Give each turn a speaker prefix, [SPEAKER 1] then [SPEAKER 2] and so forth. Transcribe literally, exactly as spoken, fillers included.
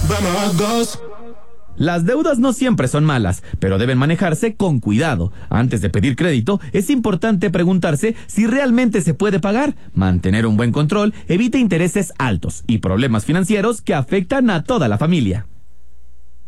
[SPEAKER 1] Vamos.
[SPEAKER 2] Las deudas no siempre son malas, pero deben manejarse con cuidado. Antes de pedir crédito, es importante preguntarse si realmente se puede pagar. Mantener un buen control evita intereses altos y problemas financieros que afectan a toda la familia.